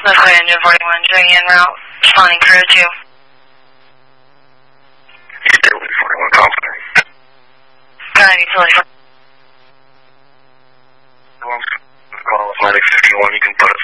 Leslie Engine 41, Joey en route, responding crew 2. Utility 41, confident. Utility 41. Call Atlantic 51, you can put